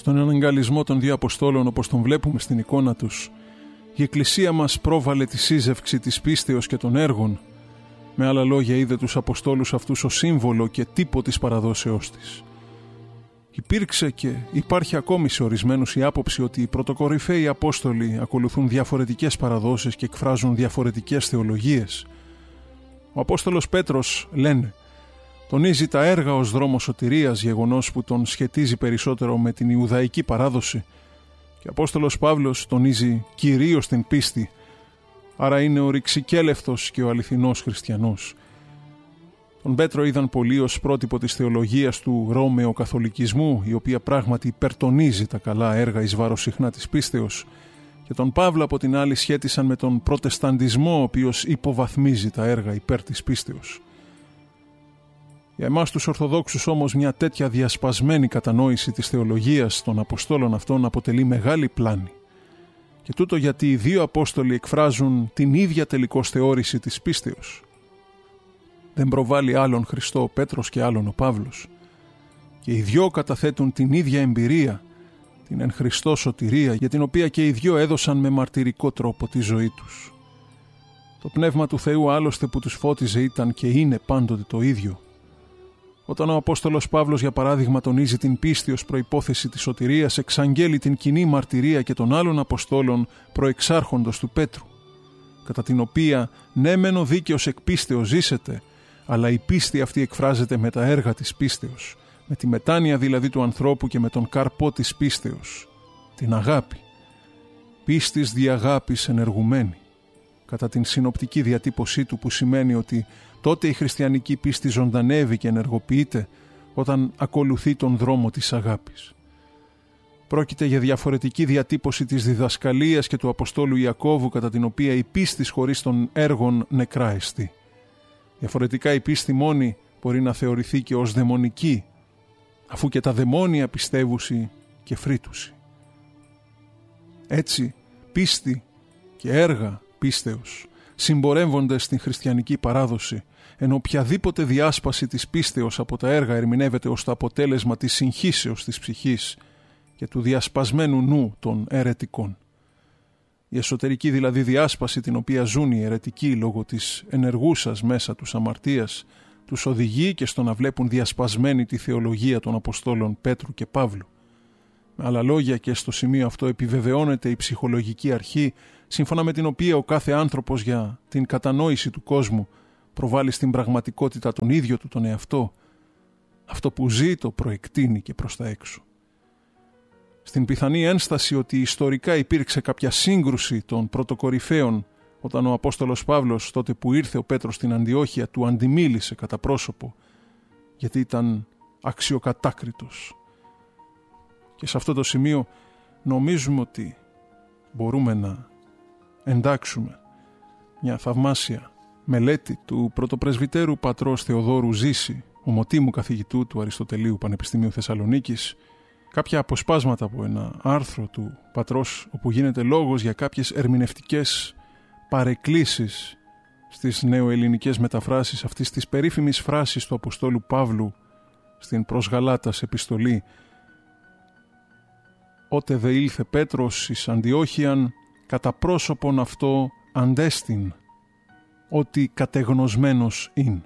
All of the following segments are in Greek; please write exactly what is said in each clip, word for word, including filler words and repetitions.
Στον εναγκαλισμό των δύο Αποστόλων, όπως τον βλέπουμε στην εικόνα τους, η Εκκλησία μας πρόβαλε τη σύζευξη της πίστεως και των έργων. Με άλλα λόγια, είδε τους Αποστόλους αυτούς ως σύμβολο και τύπο της παραδόσεώς της. Υπήρξε και υπάρχει ακόμη σε ορισμένους η άποψη ότι οι πρωτοκορυφαίοι Απόστολοι ακολουθούν διαφορετικές παραδόσεις και εκφράζουν διαφορετικές θεολογίες. Ο Απόστολος Πέτρος, λένε, τονίζει τα έργα ως δρόμο σωτηρίας, γεγονός που τον σχετίζει περισσότερο με την Ιουδαϊκή παράδοση, και ο Απόστολος Παύλος τονίζει κυρίως την πίστη, άρα είναι ο ρηξικέλευτος και ο αληθινός χριστιανός. Τον Πέτρο είδαν πολλοί ως πρότυπο της θεολογίας του Ρώμαιο καθολικισμού, η οποία πράγματι υπερτονίζει τα καλά έργα εις βάρος συχνά της πίστεως, και τον Παύλο από την άλλη σχέτισαν με τον προτεσταντισμό, ο οποίος υποβαθμίζει τα έργα υπέρ της πίστεως. Για εμάς τους Ορθοδόξους όμως μια τέτοια διασπασμένη κατανόηση της θεολογίας των Αποστόλων αυτών αποτελεί μεγάλη πλάνη. Και τούτο γιατί οι δύο Απόστολοι εκφράζουν την ίδια τελικώς θεώρηση της πίστεως. Δεν προβάλλει άλλον Χριστό ο Πέτρος και άλλον ο Παύλος. Και οι δυο καταθέτουν την ίδια εμπειρία, την εν Χριστώ σωτηρία, για την οποία και οι δυο έδωσαν με μαρτυρικό τρόπο τη ζωή τους. Το Πνεύμα του Θεού άλλωστε που τους φώτιζε ήταν και είναι πάντοτε το ίδιο. Όταν ο Απόστολος Παύλος, για παράδειγμα, τονίζει την πίστη ως προϋπόθεση της σωτηρίας, εξαγγέλει την κοινή μαρτυρία και των άλλων Αποστόλων προεξάρχοντος του Πέτρου, κατά την οποία ναι μεν ο δίκαιος εκ πίστεως ζήσεται, αλλά η πίστη αυτή εκφράζεται με τα έργα της πίστεως, με τη μετάνοια δηλαδή του ανθρώπου και με τον καρπό της πίστεως, την αγάπη. Πίστης δι' αγάπης ενεργουμένη, κατά την συνοπτική διατύπωσή του, που σημαίνει ότι τότε η χριστιανική πίστη ζωντανεύει και ενεργοποιείται όταν ακολουθεί τον δρόμο της αγάπης. Πρόκειται για διαφορετική διατύπωση της διδασκαλίας και του Αποστόλου Ιακώβου, κατά την οποία η πίστη χωρίς των έργων νεκρά εστί. Διαφορετικά η πίστη μόνη μπορεί να θεωρηθεί και ως δαιμονική, αφού και τα δαιμόνια πιστεύουσι και φρύτουσι. Έτσι, πίστη και έργα πίστεως συμπορεύονται στην χριστιανική παράδοση, ενώ οποιαδήποτε διάσπαση της πίστεως από τα έργα ερμηνεύεται ως το αποτέλεσμα της συγχύσεως της ψυχής και του διασπασμένου νου των αιρετικών. Η εσωτερική δηλαδή διάσπαση, την οποία ζουν οι αιρετικοί λόγω της ενεργούσας μέσα τους αμαρτίας, τους οδηγεί και στο να βλέπουν διασπασμένη τη θεολογία των Αποστόλων Πέτρου και Παύλου. Με άλλα λόγια, και στο σημείο αυτό επιβεβαιώνεται η ψυχολογική αρχή, σύμφωνα με την οποία ο κάθε άνθρωπος για την κατανόηση του κόσμου προβάλλει στην πραγματικότητα τον ίδιο του τον εαυτό. Αυτό που ζει το προεκτείνει και προς τα έξω. Στην πιθανή ένσταση ότι ιστορικά υπήρξε κάποια σύγκρουση των πρωτοκορυφαίων, όταν ο Απόστολος Παύλος, τότε που ήρθε ο Πέτρος στην Αντιόχεια, του αντιμίλησε κατά πρόσωπο, γιατί ήταν αξιοκατάκριτος. Και σε αυτό το σημείο νομίζουμε ότι μπορούμε να εντάξουμε μια θαυμάσια μελέτη του πρωτοπρεσβυτέρου πατρός Θεοδόρου Ζήση, ομοτήμου καθηγητού του Αριστοτελείου Πανεπιστημίου Θεσσαλονίκης, κάποια αποσπάσματα από ένα άρθρο του πατρός, όπου γίνεται λόγος για κάποιες ερμηνευτικές παρεκκλήσεις στις νεοελληνικές μεταφράσεις αυτής της περίφημης φράσης του Αποστόλου Παύλου στην προς Γαλάτας επιστολή: «Ότε δε ήλθε Πέτρος εις Αντιόχειαν, κατά πρόσωπον αυτό αντέστην, ότι κατεγνωσμένος ειν».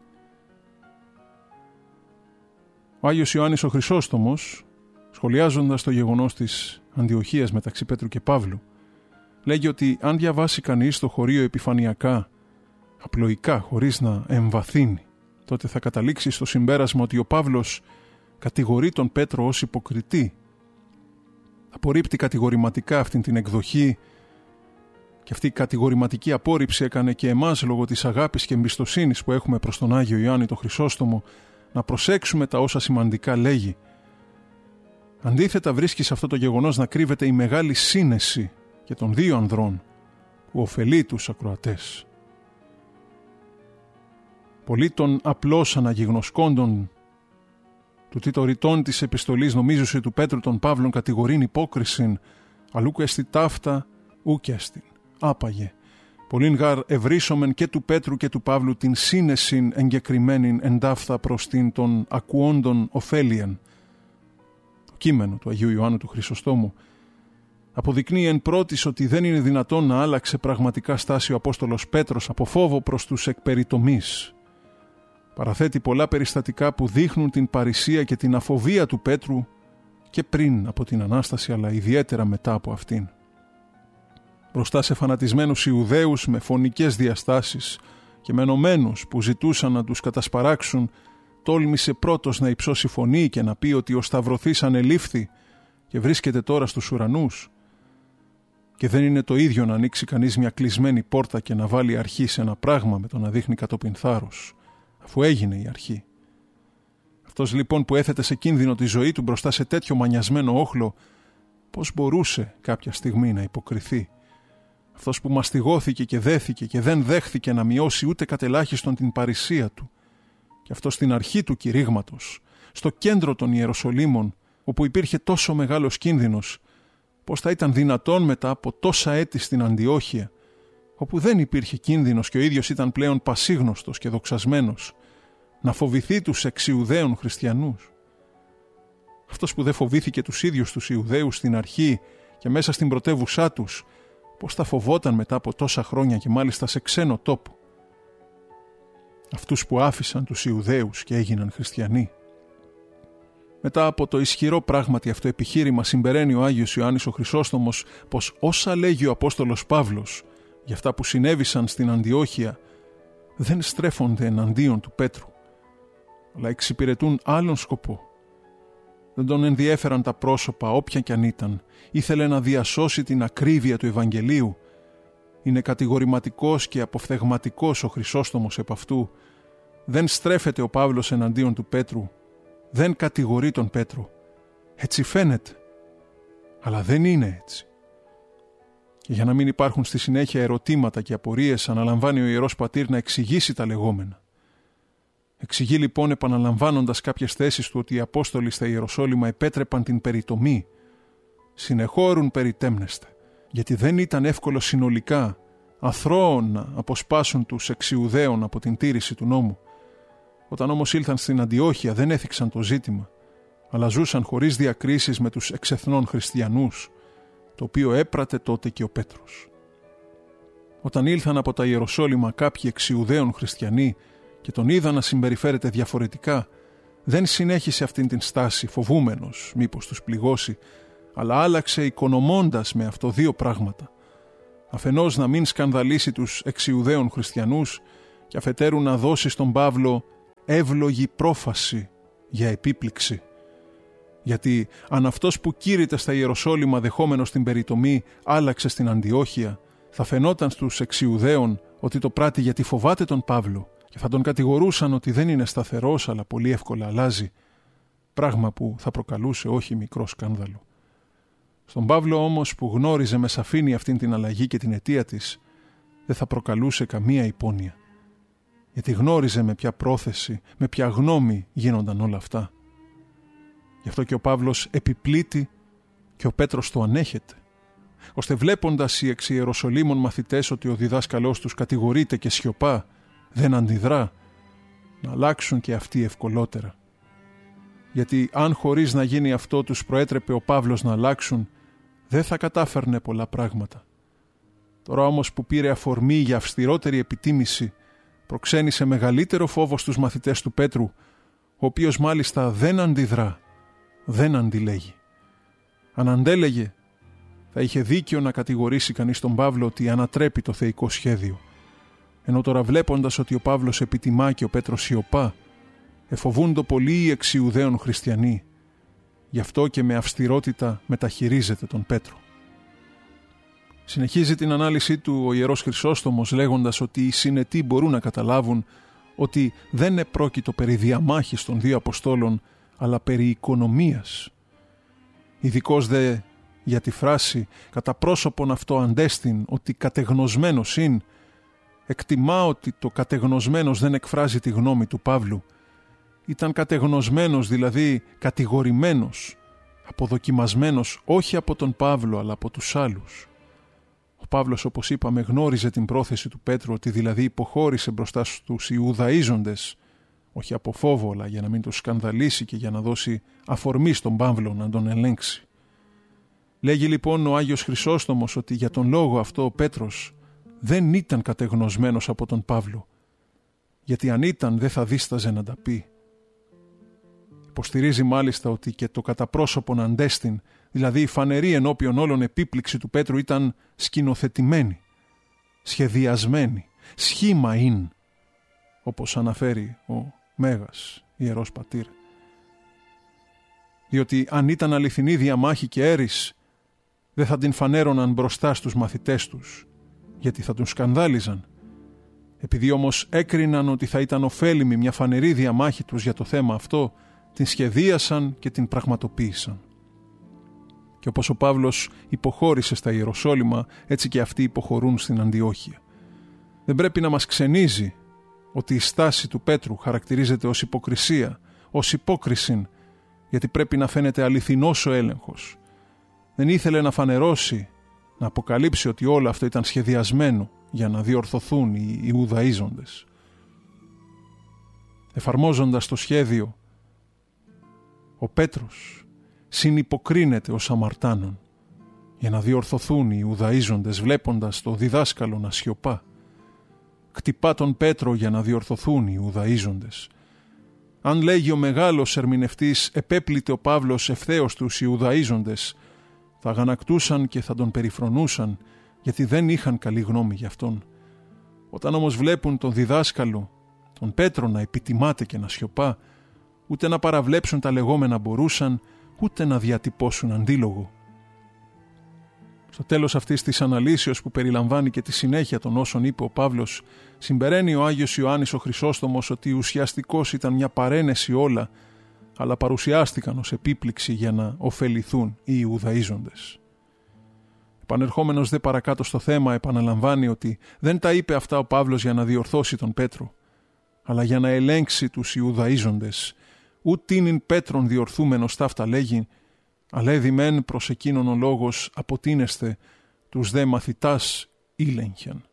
Ο Άγιος Ιωάννης ο Χρυσόστομος, σχολιάζοντας το γεγονός της Αντιοχίας μεταξύ Πέτρου και Παύλου, λέγει ότι αν διαβάσει κανείς το χωρίο επιφανειακά, απλοϊκά, χωρίς να εμβαθύνει, τότε θα καταλήξει στο συμπέρασμα ότι ο Παύλος κατηγορεί τον Πέτρο ως υποκριτή. Απορρίπτει κατηγορηματικά αυτήν την εκδοχή, και αυτή η κατηγορηματική απόρριψη έκανε και εμάς, λόγω της αγάπης και εμπιστοσύνης που έχουμε προς τον Άγιο Ιωάννη τον Χρυσόστομο, να προσέξουμε τα όσα σημαντικά λέγει. Αντίθετα, βρίσκει σε αυτό το γεγονός να κρύβεται η μεγάλη σύνεση και των δύο ανδρών που ωφελεί τους ακροατές. Πολλοί των απλώς αναγιγνωσκόντων του τίτοριτών της επιστολής νομίζουσε του Πέτρου των Παύλων κατηγορήν υπόκρισιν, αλλούκ εστι ταύτα ούκ εστιν. Άπαγε. Πολλήν γαρ ευρύσομεν και του Πέτρου και του Παύλου την σύνεσιν εγκεκριμένην εντάφθα προς την των ακουόντων ωφέλιαν. Ο κείμενο του Αγίου Ιωάννου του Χρυσοστόμου, αποδεικνύει εν πρώτης ότι δεν είναι δυνατόν να άλλαξε πραγματικά στάση ο Απόστολος Πέτρος από φόβο προς τους εκπεριτομείς. Παραθέτει πολλά περιστατικά που δείχνουν την παρησία και την αφοβία του Πέτρου και πριν από την Ανάσταση, αλλά ιδιαίτερα μετά από αυτήν. Μπροστά σε φανατισμένους Ιουδαίους με φωνικές διαστάσεις και με ενωμένους που ζητούσαν να τους κατασπαράξουν, τόλμησε πρώτος να υψώσει φωνή και να πει ότι ο Σταυρωθής ανελήφθη και βρίσκεται τώρα στους ουρανούς. Και δεν είναι το ίδιο να ανοίξει κανείς μια κλεισμένη πόρτα και να βάλει αρχή σε ένα πράγμα με το να δείχνει κατόπιν θάρρος, αφού έγινε η αρχή. Αυτός λοιπόν που έθετε σε κίνδυνο τη ζωή του μπροστά σε τέτοιο μανιασμένο όχλο, πώς μπορούσε κάποια στιγμή να υποκριθεί? Αυτός που μαστιγώθηκε και δέθηκε και δεν δέχθηκε να μειώσει ούτε κατελάχιστον την παρησία του, και αυτό στην αρχή του κηρύγματος, στο κέντρο των Ιεροσολύμων, όπου υπήρχε τόσο μεγάλος κίνδυνος, πώς θα ήταν δυνατόν μετά από τόσα έτη στην Αντιόχεια, όπου δεν υπήρχε κίνδυνος και ο ίδιος ήταν πλέον πασίγνωστος και δοξασμένος, να φοβηθεί τους εξιουδαίων χριστιανούς? Αυτός που δεν φοβήθηκε τους ίδιους τους Ιουδαίους στην αρχή και μέσα στην πρωτεύουσά τους, πώς θα φοβόταν μετά από τόσα χρόνια και μάλιστα σε ξένο τόπο? Αυτούς που άφησαν τους Ιουδαίους και έγιναν χριστιανοί. Μετά από το ισχυρό πράγματι αυτό επιχείρημα συμπεραίνει ο Άγιος Ιωάννης ο Χρυσόστομος πως όσα λέγει ο Απόστολος Παύλος για αυτά που συνέβησαν στην Αντιόχεια δεν στρέφονται εναντίον του Πέτρου, αλλά εξυπηρετούν άλλον σκοπό. Δεν τον ενδιέφεραν τα πρόσωπα όποια κι αν ήταν, ήθελε να διασώσει την ακρίβεια του Ευαγγελίου. Είναι κατηγορηματικός και αποφθεγματικός ο Χρυσόστομος επ' αυτού. Δεν στρέφεται ο Παύλος εναντίον του Πέτρου, δεν κατηγορεί τον Πέτρο. Έτσι φαίνεται, αλλά δεν είναι έτσι. Και για να μην υπάρχουν στη συνέχεια ερωτήματα και απορίες, αναλαμβάνει ο Ιερός Πατήρ να εξηγήσει τα λεγόμενα. Εξηγεί λοιπόν επαναλαμβάνοντας κάποιες θέσεις του ότι οι Απόστολοι στα Ιεροσόλυμα επέτρεπαν την περιτομή. Συνεχώρουν περιτέμνεστε, γιατί δεν ήταν εύκολο συνολικά αθρώων να αποσπάσουν τους εξιουδαίων από την τήρηση του νόμου. Όταν όμως ήλθαν στην Αντιόχεια δεν έθιξαν το ζήτημα, αλλά ζούσαν χωρίς διακρίσεις με τους εξεθνών χριστιανούς, το οποίο έπρατε τότε και ο Πέτρος. Όταν ήλθαν από τα Ιεροσόλυμα κάποιοι εξιουδαίων χριστιανοί και τον είδαν να συμπεριφέρεται διαφορετικά, δεν συνέχισε αυτήν την στάση φοβούμενος μήπως τους πληγώσει, αλλά άλλαξε οικονομώντας με αυτό δύο πράγματα. Αφενός να μην σκανδαλίσει τους εξιουδαίων χριστιανούς και αφετέρου να δώσει στον Παύλο εύλογη πρόφαση για επίπληξη. Γιατί αν αυτός που κήρυτε στα Ιεροσόλυμα δεχόμενος την περιτομή άλλαξε στην Αντιόχεια, θα φαινόταν στους εξιουδαίων ότι το πράττει γιατί φοβάται τον Παύλο και θα τον κατηγορούσαν ότι δεν είναι σταθερός αλλά πολύ εύκολα αλλάζει, πράγμα που θα προκαλούσε όχι μικρό σκάνδαλο. Στον Παύλο όμως που γνώριζε με σαφήνεια αυτήν την αλλαγή και την αιτία της, δεν θα προκαλούσε καμία υπόνοια. Γιατί γνώριζε με ποια πρόθεση, με ποια γνώμη γίνονταν όλα αυτά. Γι' αυτό και ο Παύλος επιπλήττει και ο Πέτρος το ανέχεται, ώστε βλέποντας οι εξ Ιεροσολύμων μαθητές ότι ο διδάσκαλός τους κατηγορείται και σιωπά, δεν αντιδρά, να αλλάξουν και αυτοί ευκολότερα. Γιατί αν χωρίς να γίνει αυτό τους προέτρεπε ο Παύλος να αλλάξουν, δεν θα κατάφερνε πολλά πράγματα. Τώρα όμως που πήρε αφορμή για αυστηρότερη επιτίμηση, προξένησε μεγαλύτερο φόβο στους μαθητές του Πέτρου, ο οποίος μάλιστα δεν αντιδρά, δεν αντιλέγει. Αν αντέλεγε, θα είχε δίκιο να κατηγορήσει κανείς τον Παύλο ότι ανατρέπει το θεϊκό σχέδιο. Ενώ τώρα βλέποντας ότι ο Παύλος επιτιμά και ο Πέτρος σιωπά, εφοβούντο πολύ οι εξιουδαίων χριστιανοί. Γι' αυτό και με αυστηρότητα μεταχειρίζεται τον Πέτρο. Συνεχίζει την ανάλυση του ο Ιερός Χρυσόστομος λέγοντας ότι οι συνετοί μπορούν να καταλάβουν ότι δεν επρόκειτο περί διαμάχης των δύο Αποστόλων, αλλά περί οικονομίας. Ειδικός δε για τη φράση «κατά πρόσωπον αυτό αντέστην ότι κατεγνωσμένος ειν», εκτιμά ότι το κατεγνωσμένος δεν εκφράζει τη γνώμη του Παύλου. Ήταν κατεγνωσμένος, δηλαδή κατηγορημένος, αποδοκιμασμένος όχι από τον Παύλο αλλά από τους άλλους. Ο Παύλος, όπως είπαμε, γνώριζε την πρόθεση του Πέτρου, ότι δηλαδή υποχώρησε μπροστά στους Ιουδαΐζοντες, όχι από φόβο, αλλά για να μην τον σκανδαλίσει και για να δώσει αφορμή στον Παύλο να τον ελέγξει. Λέγει λοιπόν ο Άγιος Χρυσόστομος ότι για τον λόγο αυτό ο Πέτρος δεν ήταν κατεγνωσμένος από τον Παύλο, γιατί αν ήταν δεν θα δίσταζε να τα πει. Υποστηρίζει μάλιστα ότι και το καταπρόσωπον αντέστην, δηλαδή η φανερή ενώπιον όλων επίπληξη του Πέτρου ήταν σκηνοθετημένη, σχεδιασμένη, σχήμα ειν, όπως αναφέρει ο Μέγας Ιερός Πατήρ. Διότι αν ήταν αληθινή διαμάχη και έρης, δεν θα την φανέρωναν μπροστά στους μαθητές τους, γιατί θα τον σκανδάλιζαν. Επειδή όμως έκριναν ότι θα ήταν ωφέλιμη μια φανερή διαμάχη τους για το θέμα αυτό, την σχεδίασαν και την πραγματοποίησαν. Και όπως ο Παύλος υποχώρησε στα Ιεροσόλυμα, έτσι και αυτοί υποχωρούν στην Αντιόχεια. Δεν πρέπει να μας ξενίζει ότι η στάση του Πέτρου χαρακτηρίζεται ως υποκρισία, ως υπόκρισιν, γιατί πρέπει να φαίνεται αληθινός ο έλεγχος. Δεν ήθελε να φανερώσει, να αποκαλύψει ότι όλο αυτό ήταν σχεδιασμένο για να διορθωθούν οι Ιουδαΐζοντες. Εφαρμόζοντας το σχέδιο, ο Πέτρος συνυποκρίνεται ως αμαρτάνων για να διορθωθούν οι Ιουδαΐζοντες, βλέποντας το διδάσκαλο να σιωπά. Κτυπά τον Πέτρο για να διορθωθούν οι Ιουδαΐζοντες. Αν λέγει ο μεγάλος ερμηνευτής επέπλητε ο Παύλος ευθέως τους Ιουδαΐζοντες, θα αγανακτούσαν και θα τον περιφρονούσαν, γιατί δεν είχαν καλή γνώμη γι' αυτόν. Όταν όμως βλέπουν τον διδάσκαλο, τον Πέτρο να επιτιμάται και να σιωπά, ούτε να παραβλέψουν τα λεγόμενα μπορούσαν, ούτε να διατυπώσουν αντίλογο. Στο τέλος αυτής της αναλύσεως που περιλαμβάνει και τη συνέχεια των όσων είπε ο Παύλος, συμπεραίνει ο Άγιος Ιωάννης ο Χρυσόστομος ότι ουσιαστικώς ήταν μια παρένεση όλα, αλλά παρουσιάστηκαν ως επίπληξη για να ωφεληθούν οι Ιουδαΐζοντες. Επανερχόμενος δε παρακάτω στο θέμα, επαναλαμβάνει ότι δεν τα είπε αυτά ο Παύλος για να διορθώσει τον Πέτρο, αλλά για να ελέγξει τους Ιουδαΐζοντες. Ούτε είναι Πέτρον διορθούμενος ταύτα λέγει, αλλά εδημέν προς εκείνον ο λόγος αποτείνεστε τους δε μαθητάς ήλεγχεν.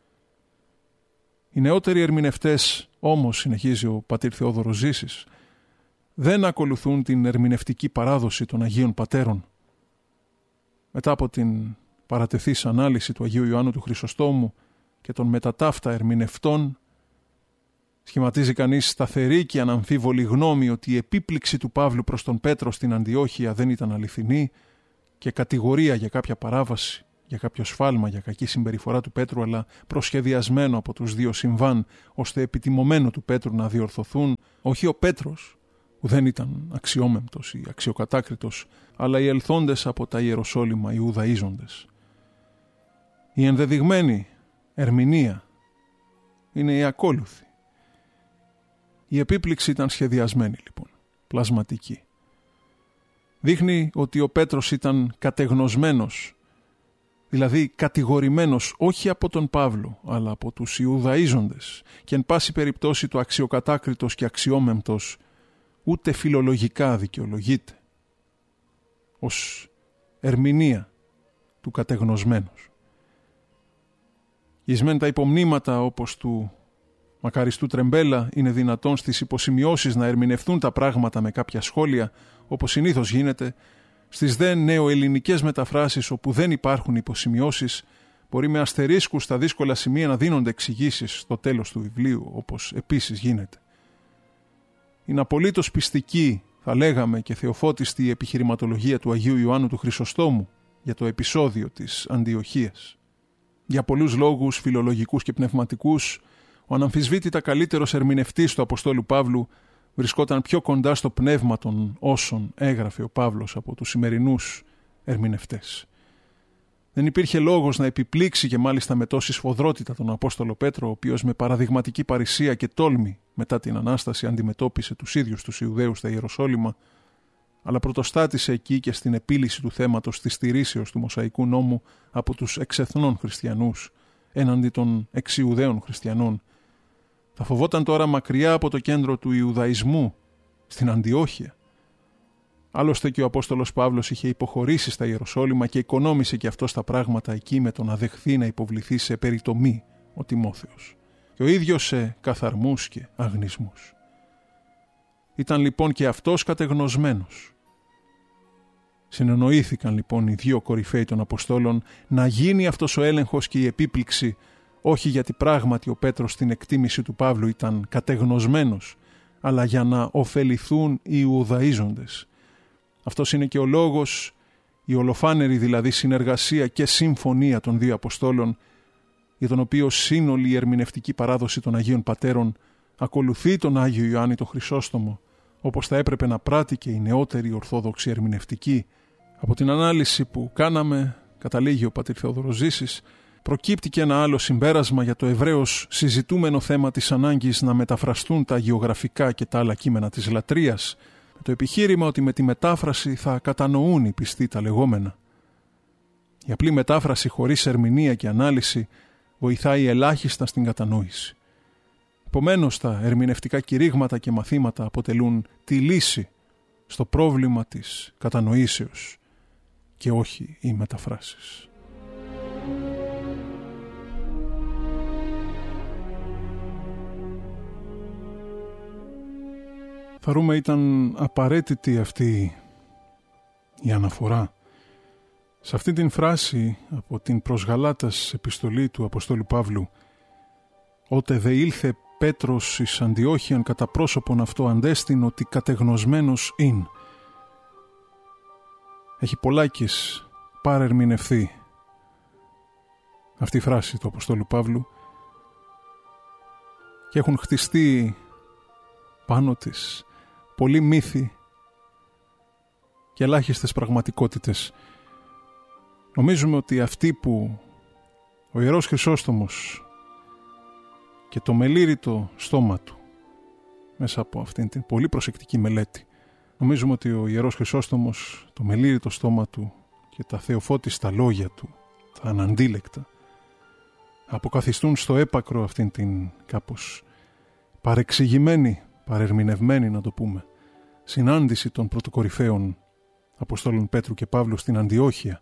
Οι νεότεροι ερμηνευτές όμως, συνεχίζει ο πατήρ Θεόδωρος Ζήσης, δεν ακολουθούν την ερμηνευτική παράδοση των Αγίων Πατέρων. Μετά από την παρατεθής ανάλυση του Αγίου Ιωάννου του Χρυσοστόμου και των μετατάφτα ερμηνευτών, σχηματίζει κανείς σταθερή και αναμφίβολη γνώμη ότι η επίπληξη του Παύλου προς τον Πέτρο στην Αντιόχεια δεν ήταν αληθινή και κατηγορία για κάποια παράβαση, για κάποιο σφάλμα, για κακή συμπεριφορά του Πέτρου, αλλά προσχεδιασμένο από τους δύο συμβάν, ώστε επιτιμωμένο του Πέτρου να διορθωθούν όχι ο Πέτρος, που δεν ήταν αξιόμεμπτος ή αξιοκατάκριτος, αλλά οι ελθόντες από τα Ιεροσόλυμα, οι Ιουδαΐζοντες. Η ενδεδειγμένη ερμηνεία είναι η ακόλουθη. Η επίπληξη ήταν σχεδιασμένη λοιπόν, πλασματική. Δείχνει ότι ο Πέτρος ήταν κατεγνωσμένος, δηλαδή κατηγορημένος όχι από τον Παύλο, αλλά από τους Ιουδαΐζοντες και εν πάση περιπτώσει το αξιοκατάκριτος και αξιόμεμπτος ούτε φιλολογικά δικαιολογείται ως ερμηνεία του κατεγνωσμένος. Εις τα υπομνήματα όπως του μακαριστού Τρεμπέλα είναι δυνατόν στις υποσημειώσεις να ερμηνευτούν τα πράγματα με κάποια σχόλια, όπως συνήθως γίνεται. Στις δε νεοελληνικές μεταφράσεις όπου δεν υπάρχουν υποσημειώσεις, μπορεί με αστερίσκους στα δύσκολα σημεία να δίνονται εξηγήσεις στο τέλος του βιβλίου, όπως επίσης γίνεται. Είναι απολύτως πιστική, θα λέγαμε, και θεοφώτιστη η επιχειρηματολογία του Αγίου Ιωάννου του Χρυσοστόμου για το επεισόδιο της Αντιοχίας. Για πολλούς λόγους φιλολογικούς και πνευματικούς, ο αναμφισβήτητα καλύτερος ερμηνευτής του Αποστόλου Παύλου βρισκόταν πιο κοντά στο πνεύμα των όσων έγραφε ο Παύλος από τους σημερινούς ερμηνευτές. Δεν υπήρχε λόγος να επιπλήξει και μάλιστα με τόση σφοδρότητα τον Απόστολο Πέτρο, ο οποίος με παραδειγματική παρησία και τόλμη μετά την Ανάσταση αντιμετώπισε τους ίδιους τους Ιουδαίους στα Ιεροσόλυμα, αλλά πρωτοστάτησε εκεί και στην επίλυση του θέματος της στηρίσεως του Μωσαϊκού νόμου από τους εξεθνών χριστιανούς έναντι των εξιουδαίων χριστιανών. Θα φοβόταν τώρα μακριά από το κέντρο του Ιουδαϊσμού, στην Αντιόχεια. Άλλωστε και ο Απόστολος Παύλος είχε υποχωρήσει στα Ιεροσόλυμα και οικονόμησε και αυτό τα πράγματα εκεί με το να δεχθεί να υποβληθεί σε περιτομή ο Τιμόθεος. Και ο ίδιος σε καθαρμούς και αγνισμούς. Ήταν λοιπόν και αυτός κατεγνωσμένος. Συνεννοήθηκαν λοιπόν οι δύο κορυφαίοι των Αποστόλων να γίνει αυτός ο έλεγχος και η επίπληξη, όχι γιατί πράγματι ο Πέτρος στην εκτίμηση του Παύλου ήταν κατεγνωσμένος, αλλά για να ωφεληθούν οι Ιουδαΐζοντες. Αυτός είναι και ο λόγος, η ολοφάνερη δηλαδή συνεργασία και συμφωνία των δύο Αποστόλων, για τον οποίο σύνολη η ερμηνευτική παράδοση των Αγίων Πατέρων ακολουθεί τον Άγιο Ιωάννη το Χρυσόστομο, όπως θα έπρεπε να πράττει και η νεότερη Ορθόδοξη ερμηνευτική. Από την ανάλυση που κάναμε, καταλήγει ο πατήρ Θεόδωρος Ζήσης, προκύπτει και ένα άλλο συμπέρασμα για το ευρέως συζητούμενο θέμα της ανάγκης να μεταφραστούν τα αγιογραφικά και τα άλλα κείμενα της λατρείας, με το επιχείρημα ότι με τη μετάφραση θα κατανοούν οι πιστοί τα λεγόμενα. Η απλή μετάφραση χωρίς ερμηνεία και ανάλυση βοηθάει ελάχιστα στην κατανόηση. Επομένως, τα ερμηνευτικά κηρύγματα και μαθήματα αποτελούν τη λύση στο πρόβλημα της κατανοήσεως και όχι οι μεταφράσεις. Θεωρούμε ήταν απαραίτητη αυτή η αναφορά σε αυτή την φράση από την προς Γαλάτας επιστολή του Αποστόλου Παύλου, «Ότε δε ήλθε Πέτρος εις Αντιόχειαν κατά πρόσωπον αυτό αντέστην ότι κατεγνωσμένος ειν». Έχει πολλάκις παρερμηνευθεί αυτή η φράση του Αποστόλου Παύλου και έχουν χτιστεί πάνω της πολλοί μύθοι και ελάχιστες πραγματικότητες. Νομίζουμε ότι αυτοί που ο Ιερός Χρυσόστομος και το μελήρητο στόμα του μέσα από αυτήν την πολύ προσεκτική μελέτη, νομίζουμε ότι ο Ιερός Χρυσόστομος, το μελήρητο στόμα του και τα θεοφώτιστα λόγια του, τα αναντίλεκτα, αποκαθιστούν στο έπακρο αυτήν την κάπως παρεξηγημένη, παρερμηνευμένη να το πούμε, συνάντηση των πρωτοκορυφαίων Αποστόλων Πέτρου και Παύλου στην Αντιόχεια.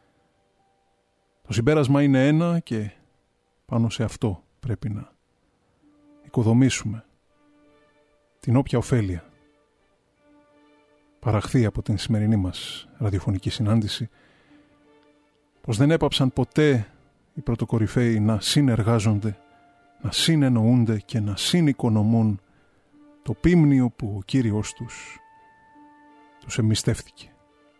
Το συμπέρασμα είναι ένα και πάνω σε αυτό πρέπει να οικοδομήσουμε την όποια ωφέλεια παραχθεί από την σημερινή μας ραδιοφωνική συνάντηση, πως δεν έπαψαν ποτέ οι πρωτοκορυφαίοι να συνεργάζονται, να συνεννοούνται και να συνοικονομούν το πίμνιο που ο Κύριος τους τους εμπιστεύτηκε.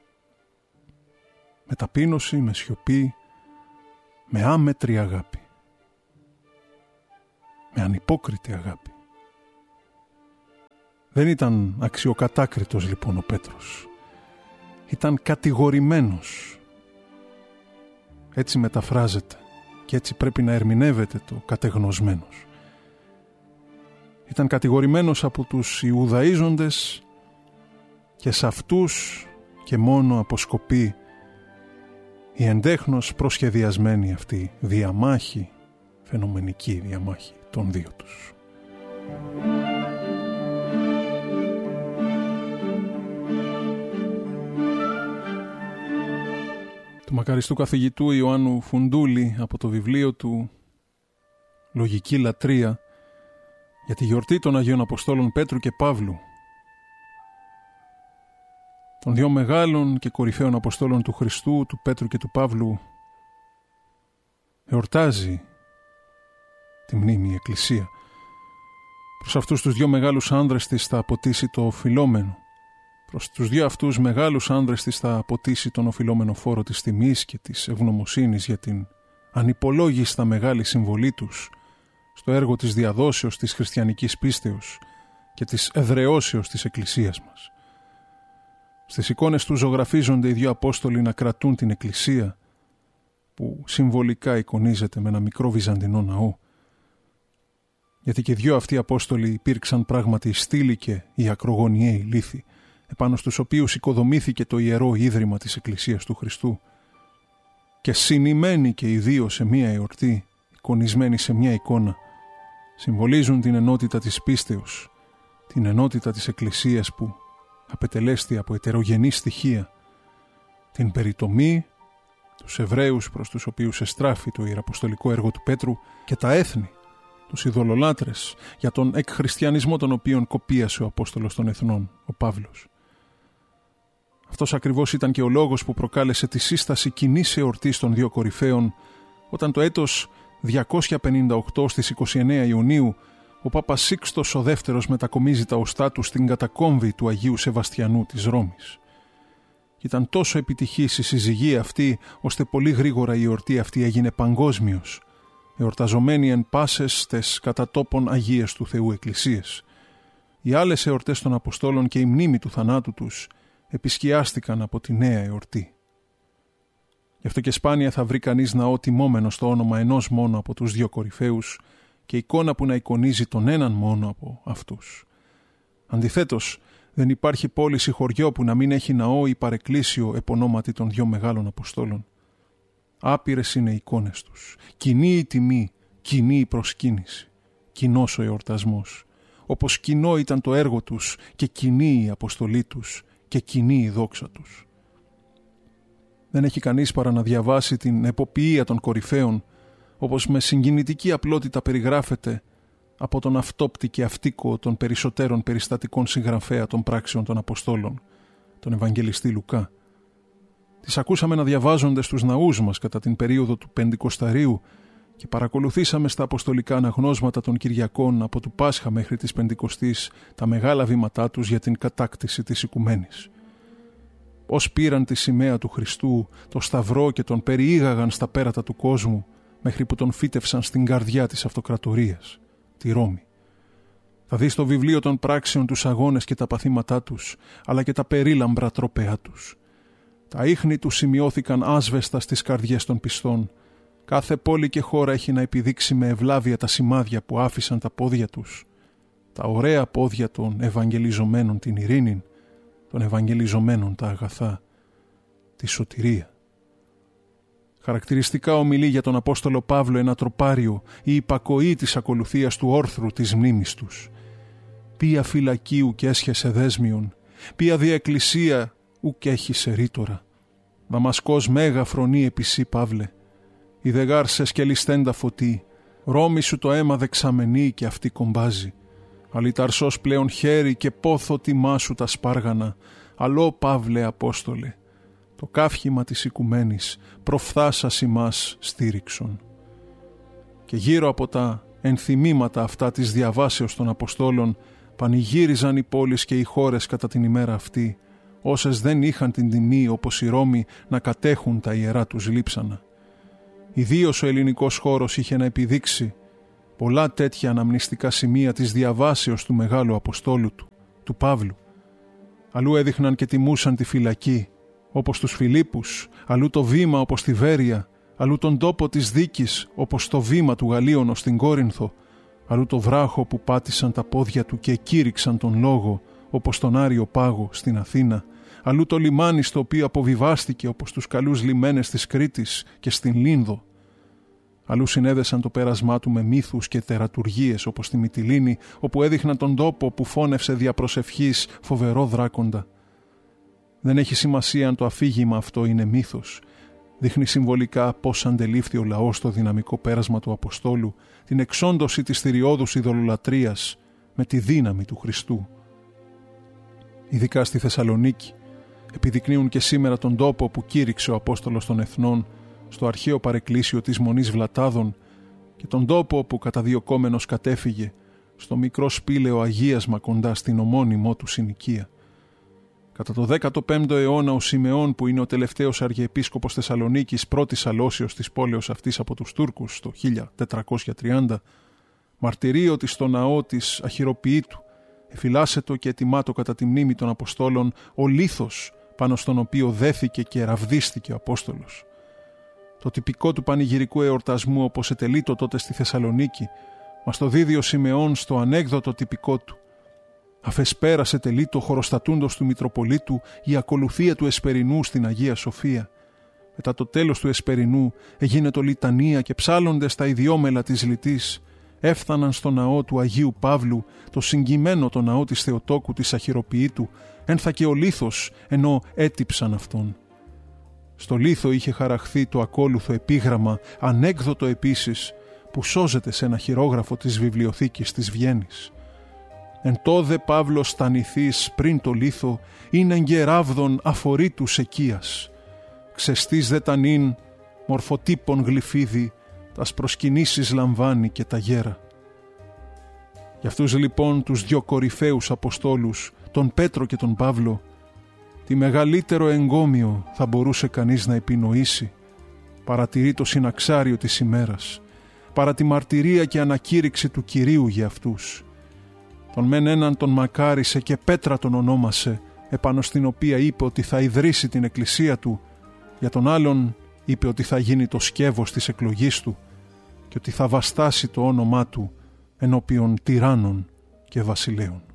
Με ταπείνωση, με σιωπή, με άμετρη αγάπη, με ανυπόκριτη αγάπη. Δεν ήταν αξιοκατάκριτος λοιπόν ο Πέτρος. Ήταν κατηγορημένος. Έτσι μεταφράζεται και έτσι πρέπει να ερμηνεύεται το κατεγνωσμένος. Ήταν κατηγορημένος από τους Ιουδαΐζοντες και σε αυτούς και μόνο αποσκοπεί η εντέχνος προσχεδιασμένη αυτή διαμάχη, φαινομενική διαμάχη των δύο τους. Του μακαριστού καθηγητού Ιωάννου Φουντούλη από το βιβλίο του «Λογική λατρεία» για τη γιορτή των Αγίων Αποστόλων Πέτρου και Παύλου, των δύο μεγάλων και κορυφαίων Αποστόλων του Χριστού, του Πέτρου και του Παύλου, εορτάζει τη μνήμη η Εκκλησία. Προς αυτούς τους δύο μεγάλους άνδρες της θα αποτίσει το οφειλόμενο. Προς τους δύο αυτούς μεγάλους άνδρες της θα αποτίσει τον οφειλόμενο φόρο της τιμής και της ευγνωμοσύνης για την ανυπολόγιστα μεγάλη συμβολή τους στο έργο της διαδόσεως της χριστιανικής πίστεως και της εδραιώσεως της Εκκλησίας μας. Στις εικόνες του ζωγραφίζονται οι δύο Απόστολοι να κρατούν την Εκκλησία, που συμβολικά εικονίζεται με ένα μικρό βυζαντινό ναό, γιατί και δύο αυτοί Απόστολοι υπήρξαν πράγματι οι στήλοι και οι ακρογωνιαίοι λίθοι, επάνω στους οποίους οικοδομήθηκε το ιερό ίδρυμα της Εκκλησίας του Χριστού, και συνημένοι και οι δύο σε μία εορτή, εικονισμένοι σε μία εικόνα, συμβολίζουν την ενότητα της πίστεως, την ενότητα της Εκκλησίας που απετελέστη από ετερογενή στοιχεία, την περιτομή, τους Εβραίους προς τους οποίους εστράφει το ιεραποστολικό έργο του Πέτρου και τα έθνη τους ειδωλολάτρες, για τον εκχριστιανισμό τον οποίον κοπίασε ο Απόστολος των Εθνών, ο Παύλος. Αυτός ακριβώς ήταν και ο λόγος που προκάλεσε τη σύσταση κοινής εορτής των δύο κορυφαίων, όταν το έτος διακόσια πενήντα οκτώ στις είκοσι εννέα Ιουνίου ο Πάπας Σίξτος ο δεύτερος μετακομίζει τα οστά του στην κατακόμβη του Αγίου Σεβαστιανού της Ρώμης. Ήταν τόσο επιτυχής η συζυγία αυτή, ώστε πολύ γρήγορα η εορτή αυτή έγινε παγκόσμιος, εορταζομένη εν πάσες τες κατά τόπον Αγίες του Θεού εκκλησίες. Οι άλλες εορτές των Αποστόλων και η μνήμη του θανάτου τους επισκιάστηκαν από τη νέα εορτή. Γι' αυτό και σπάνια θα βρει κανείς ναό τιμόμενο στο όνομα ενός μόνο από τους δύο κορυφαίους και εικόνα που να εικονίζει τον έναν μόνο από αυτούς. Αντιθέτως, δεν υπάρχει πόλης ή χωριό που να μην έχει ναό ή παρεκκλήσιο επωνόματι των δύο μεγάλων Αποστόλων. Άπειρες είναι οι εικόνες τους, κοινή η τιμή, κοινή η προσκύνηση, κοινός ο εορτασμός, όπως κοινό ήταν το έργο τους και κοινή η αποστολή τους και κοινή η δόξα τους. Δεν έχει κανείς παρά να διαβάσει την εποποιία των κορυφαίων, όπως με συγκινητική απλότητα περιγράφεται από τον αυτόπτη και αυτίκο των περισσότερων περιστατικών συγγραφέα των πράξεων των Αποστόλων, τον Ευαγγελιστή Λουκά. Τις ακούσαμε να διαβάζονται στους ναούς μας κατά την περίοδο του Πεντηκοσταρίου και παρακολουθήσαμε στα αποστολικά αναγνώσματα των Κυριακών από του Πάσχα μέχρι της Πεντηκοστής τα μεγάλα βήματά τους για την κατάκτηση της οικουμένης. Ως πήραν τη σημαία του Χριστού, το σταυρό και τον περιήγαγαν στα πέρατα του κόσμου, μέχρι που τον φύτευσαν στην καρδιά της αυτοκρατορίας, τη Ρώμη. Θα δεις στο βιβλίο των πράξεων τους αγώνες και τα παθήματά τους, αλλά και τα περίλαμπρα τρόπεά τους. Τα ίχνη τους σημειώθηκαν άσβεστα στις καρδιές των πιστών. Κάθε πόλη και χώρα έχει να επιδείξει με ευλάβεια τα σημάδια που άφησαν τα πόδια τους. Τα ωραία πόδια των ευαγγελιζομένων την ειρήνη, των ευαγγελιζομένων τα αγαθά, τη σωτηρία. Χαρακτηριστικά ομιλεί για τον Απόστολο Παύλο ένα τροπάριο, η υπακοή της ακολουθίας του όρθρου της μνήμης τους. Ποια φυλακίου κι έσχεσε δέσμιον, ποια διαεκκλησία ουκ έχει σε ρήτορα. Δαμασκός μέγα φρονεί επισή Παύλε, η δεγάρ σε σκελιστέντα φωτί, Ρώμη σου το αίμα δεξαμενή και αυτή κομπάζει. Αλιταρσός πλέον χέρι και πόθο τιμά σου τα σπάργανα, αλλό Παύλε Απόστολε, το κάφχημα της οικουμένης προφθάσας ημάς στήριξον. Και γύρω από τα ενθυμήματα αυτά της διαβάσεως των Αποστόλων πανηγύριζαν οι πόλεις και οι χώρες κατά την ημέρα αυτή, όσες δεν είχαν την τιμή όπως οι Ρώμοι να κατέχουν τα ιερά τους λείψανα. Ιδίως ο ελληνικός χώρος είχε να επιδείξει πολλά τέτοια αναμνηστικά σημεία της διαβάσεως του μεγάλου Αποστόλου του, του Παύλου. Αλλού έδειχναν και τιμούσαν τη φυλακή, όπως τους Φιλίππους, αλλού το βήμα όπως τη Βέρεια, αλλού τον τόπο της δίκης όπως το βήμα του Γαλλίωνος στην Κόρινθο, αλλού το βράχο που πάτησαν τα πόδια του και κήρυξαν τον λόγο όπως τον Άριο Πάγο στην Αθήνα, αλλού το λιμάνι στο οποίο αποβιβάστηκε όπως τους καλούς λιμένες της Κρήτης και στην Λίνδο. Αλλού συνέδεσαν το πέρασμά του με μύθους και τερατουργίες όπως στη Μυτιλήνη, όπου έδειχναν τον τόπο που φώνευσε δια προσευχής φοβερό δράκοντα. Δεν έχει σημασία αν το αφήγημα αυτό είναι μύθος. Δείχνει συμβολικά πώς αντελήφθη ο λαός το δυναμικό πέρασμα του Αποστόλου, την εξόντωση της θηριώδους ειδωλολατρίας με τη δύναμη του Χριστού. Ειδικά στη Θεσσαλονίκη επιδεικνύουν και σήμερα τον τόπο που κήρυξε ο Απόστολος των Εθνών στο αρχαίο παρεκκλήσιο της Μονής Βλατάδων και τον τόπο που καταδιωκόμενος κατέφυγε στο μικρό σπήλαιο αγίασμα κοντά στην ομώνυμό του συνοικία. Κατά το δέκατο πέμπτο αιώνα ο Σιμεών, που είναι ο τελευταίος αρχιεπίσκοπος Θεσσαλονίκης, πρώτης αλώσεως της πόλεως αυτής από τους Τούρκους το χίλια τετρακόσια τριάντα, μαρτυρεί ότι στο ναό της Αχυροποιήτου εφυλάσσετο και ετοιμάτο κατά τη μνήμη των Αποστόλων ο λίθος πάνω στον οποίο δέθηκε και ραβδίστηκε ο Απόστολος. Το τυπικό του πανηγυρικού εορτασμού όπως ετελείτο τότε στη Θεσσαλονίκη μας το δίδει ο Σιμεών στο ανέκδοτο τυπικό του. Αφεσπέρασε τελείτο χωροστατούντος του Μητροπολίτου η ακολουθία του Εσπερινού στην Αγία Σοφία. Μετά το τέλος του Εσπερινού έγινε το λιτανία και ψάλλοντες τα ιδιόμελα της λιτής έφθαναν στο ναό του Αγίου Παύλου, το συγκειμένο το ναό της Θεοτόκου της Αχυροποιήτου, ένθα και ο λίθος ενώ έτυψαν αυτόν. Στο λίθο είχε χαραχθεί το ακόλουθο επίγραμμα, ανέκδοτο επίσης, που σώζεται σε ένα χειρόγραφο της βιβλιοθήκης της Βιέννης. Εν τόδε Παύλος στανηθής πριν το λίθο, είναι γεράβδον αφορήτους εκείας. Ξεστής δε τανήν, μορφοτύπων γλυφίδι, τας προσκυνήσεις λαμβάνει και τα γέρα. Για αυτούς λοιπόν τους δυο κορυφαίους Αποστόλους, τον Πέτρο και τον Παύλο, τι μεγαλύτερο εγκόμιο θα μπορούσε κανείς να επινοήσει, παρατηρεί το συναξάριο της ημέρας, παρά τη μαρτυρία και ανακήρυξη του Κυρίου για αυτούς. Τον μεν έναν τον μακάρισε και Πέτρα τον ονόμασε, επάνω στην οποία είπε ότι θα ιδρύσει την εκκλησία του, για τον άλλον είπε ότι θα γίνει το σκεύος της εκλογής του και ότι θα βαστάσει το όνομά του ενώπιον τυράννων και βασιλέων.